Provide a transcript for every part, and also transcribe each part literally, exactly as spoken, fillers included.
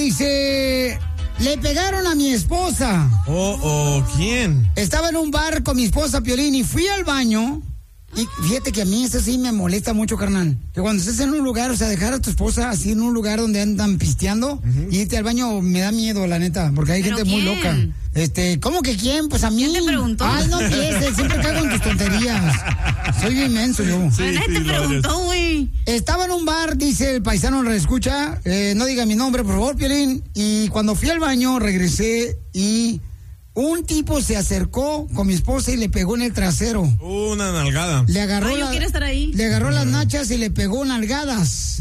dice... Le pegaron a mi esposa. Oh, oh, ¿quién? Estaba en un bar con mi esposa, Piolín, y fui al baño. Y fíjate que a mí eso sí me molesta mucho, carnal. Que cuando estés en un lugar, o sea, dejar a tu esposa así en un lugar donde andan pisteando uh-huh. y irte al baño me da miedo, la neta, porque hay gente ¿quién? muy loca. Este, ¿cómo que quién? Pues a mí. ¿Quién te preguntó? Ay, no empieces, siempre caigo en tus tonterías. Soy inmenso yo. Sí, nadie sí, te preguntó, güey. Estaba en un bar, dice el paisano, lo escucha, eh, no diga mi nombre, por favor, Piolín. Y cuando fui al baño, regresé y... Un tipo se acercó con mi esposa y le pegó en el trasero. Una nalgada. Le agarró, Ay, yo la, quiero estar ahí. Le agarró las nachas y le pegó nalgadas.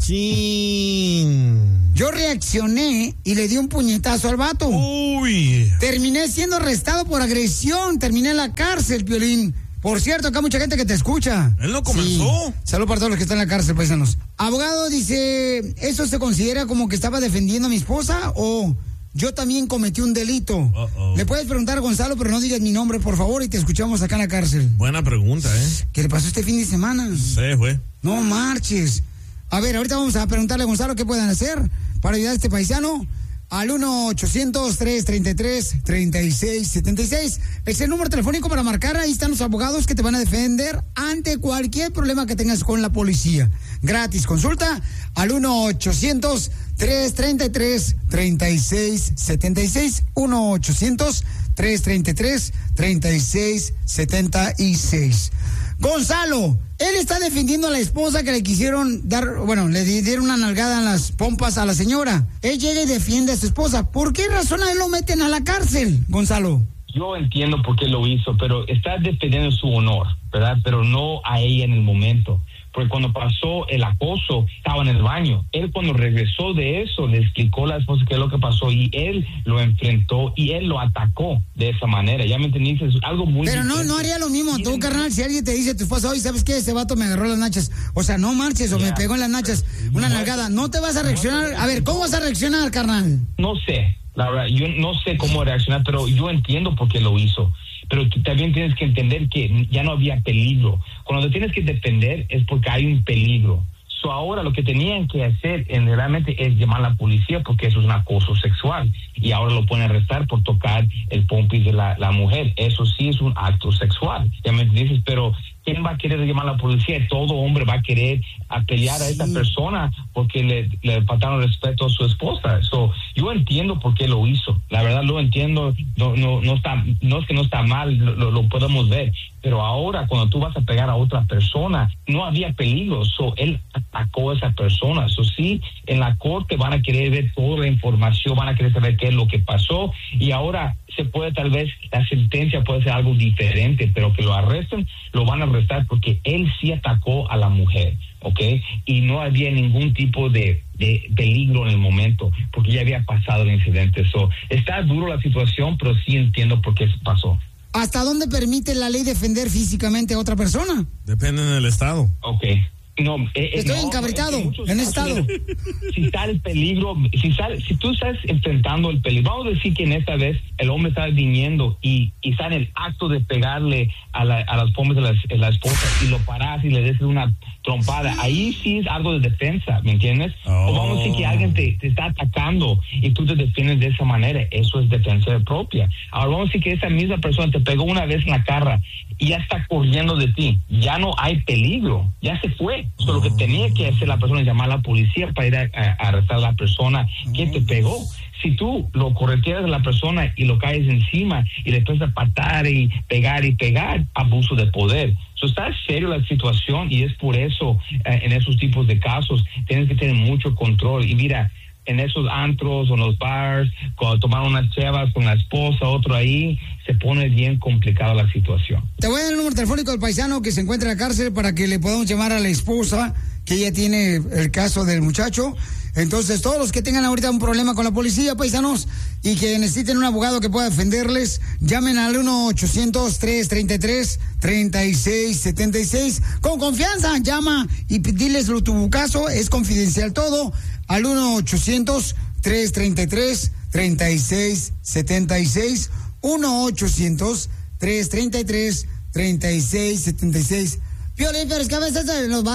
Sí. Yo reaccioné y le di un puñetazo al vato. Uy. Terminé siendo arrestado por agresión. Terminé en la cárcel, Piolín. Por cierto, acá hay mucha gente que te escucha. Él no comenzó. Sí. Salud para todos los que están en la cárcel, paisanos. Abogado dice, ¿eso se considera como que estaba defendiendo a mi esposa o...? Yo también cometí un delito. Uh-oh. Le puedes preguntar a Gonzalo, pero no digas mi nombre, por favor, y te escuchamos acá en la cárcel. Buena pregunta, ¿eh? ¿Qué le pasó este fin de semana? Sí, güey. No marches. A ver, ahorita vamos a preguntarle a Gonzalo qué pueden hacer para ayudar a este paisano. Al uno ochocientos, trescientos treinta y tres, treinta y seis setenta y seis. Es el número telefónico para marcar. Ahí están los abogados que te van a defender ante cualquier problema que tengas con la policía. Gratis. Consulta al uno ochocientos, trescientos treinta y tres, treinta y seis setenta y seis. uno ochocientos, trescientos treinta y tres, treinta y seis setenta y seis. Gonzalo, él está defendiendo a la esposa que le quisieron dar, bueno, le dieron una nalgada en las pompas a la señora. Él llega y defiende a su esposa. ¿Por qué razón a él lo meten a la cárcel, Gonzalo? Yo entiendo por qué lo hizo, pero está defendiendo su honor, ¿verdad? Pero no a ella en el momento. Porque cuando pasó el acoso, estaba en el baño. Él cuando regresó de eso, le explicó a la esposa qué es lo que pasó y él lo enfrentó y él lo atacó de esa manera. ¿Ya me entendiste? Es algo muy Pero no, diferente. no haría lo mismo tú, carnal, si alguien te dice a tu esposa, oye, ¿sabes qué? Ese vato me agarró las nachas. O sea, no marches o yeah. me pegó en las nachas una nalgada. ¿No te vas a reaccionar? A ver, ¿cómo vas a reaccionar, carnal? No sé, la verdad, yo no sé cómo reaccionar, pero yo entiendo por qué lo hizo. Pero tú también tienes que entender que ya no había peligro. Cuando te tienes que defender es porque hay un peligro. So ahora lo que tenían que hacer en, realmente es llamar a la policía porque eso es un acoso sexual. Y ahora lo pueden arrestar por tocar el pompis de la, la mujer. Eso sí es un acto sexual. Ya me dices, pero ¿quién va a querer llamar a la policía? Todo hombre va a querer a pelear sí. a esta persona porque le, le faltaron respeto a su esposa. So, yo entiendo por qué lo hizo. La verdad lo entiendo. No, no, no está, no es que no está mal, lo, lo podemos ver. Pero ahora cuando tú vas a pegar a otra persona, no había peligro. So, él atacó a esa persona. So, sí, en la corte van a querer ver toda la información, van a querer saber qué es lo que pasó. Y ahora se puede tal vez, la sentencia puede ser algo diferente, pero que lo arresten, lo van a arrestar porque él sí atacó a la mujer, ¿ok? Y no había ningún tipo de, de peligro en el momento, porque ya había pasado el incidente. So, está duro la situación, pero sí entiendo por qué pasó. ¿Hasta dónde permite la ley defender físicamente a otra persona? Depende del estado. Ok. No, eh, Estoy no, encabritado en, en ese estado. Si está el peligro, si, sale, si tú estás enfrentando el peligro, vamos a decir que en esta vez el hombre está viniendo y, y está en el acto de pegarle a, la, a las pompas de la, de la esposa y lo paras y le des una trompada, ahí sí es algo de defensa, ¿me entiendes? Oh. O vamos a decir que alguien te, te está atacando y tú te defiendes de esa manera, eso es defensa propia. Ahora vamos a decir que esa misma persona te pegó una vez en la cara y ya está corriendo de ti, ya no hay peligro, ya se fue. So, lo que tenía que hacer la persona es llamar a la policía para ir a, a, a arrestar a la persona que te pegó. Si tú lo correteas a la persona y lo caes encima y le empiezas a patar y pegar y pegar, abuso de poder. So, está serio la situación y es por eso eh, en esos tipos de casos tienes que tener mucho control. Y mira, en esos antros o en los bars, cuando tomaron unas chevas con la esposa, otro ahí, se pone bien complicada la situación. Te voy a dar el número telefónico del paisano que se encuentra en la cárcel para que le podamos llamar a la esposa, que ella tiene el caso del muchacho. Entonces, todos los que tengan ahorita un problema con la policía, paisanos, y que necesiten un abogado que pueda defenderles, llamen al uno ochocientos, trescientos treinta y tres, treinta y seis setenta y seis. Con confianza, llama y diles lo tu caso, es confidencial todo, al uno ochocientos, trescientos treinta y tres, treinta y seis setenta y seis. uno ochocientos, trescientos treinta y tres, treinta y seis setenta y seis. Piolín, pero es que a veces en los bares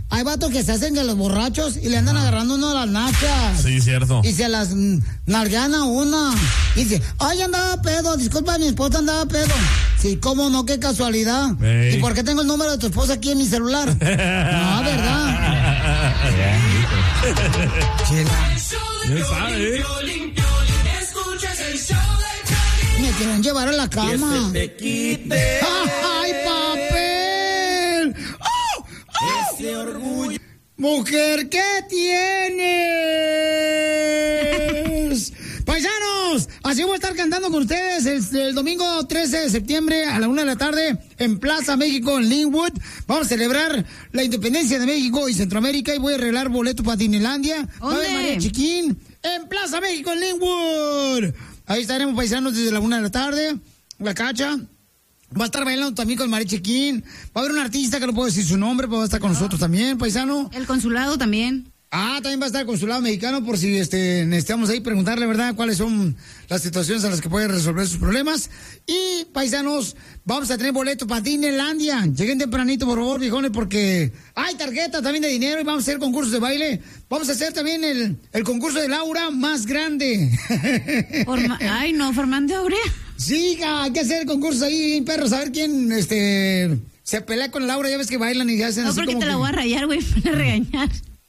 hay vatos que se hacen de los borrachos y le andan agarrando uno las nachas. Sí, cierto. Y se las mm, nalguean a una. Y dice, ay, andaba pedo, disculpa, mi esposa andaba pedo. Sí, cómo no, qué casualidad. Ey. ¿Y por qué tengo el número de tu esposa aquí en mi celular? No, ¿verdad? Chela. ¿Quién sabe, eh? Me quieren llevar a la cama. ¡Ay, papel! ¡Oh! ¡Oh! Ese orgullo. Mujer, ¿qué tienes? Paisanos, así voy a estar cantando con ustedes el, el domingo trece de septiembre a la una de la tarde en Plaza México en Linwood. Vamos a celebrar la independencia de México y Centroamérica y voy a arreglar boleto para Disneylandia. Va a haber María Chiquín en Plaza México en Linwood. Ahí estaremos, paisanos, desde la una de la tarde. La Cacha va a estar bailando también con María Chiquín. Va a haber un artista que no puedo decir su nombre, pero va a estar con nosotros también, paisano. El consulado también. Ah, también va a estar el consulado mexicano por si este, necesitamos ahí preguntarle, ¿verdad?, cuáles son las situaciones en las que pueden resolver sus problemas. Y, paisanos, vamos a tener boletos para Disneylandia. Lleguen tempranito, por favor, viejones, porque hay tarjeta también de dinero y vamos a hacer concursos de baile. Vamos a hacer también el, el concurso de Laura más grande. Forma- Ay, no, Fernando Aurea. Sí, hay que hacer el concurso ahí, perros, a ver quién, este... se pelea con Laura, ya ves que bailan y se hacen No, así porque como te la que- voy a rayar, güey, para regañar.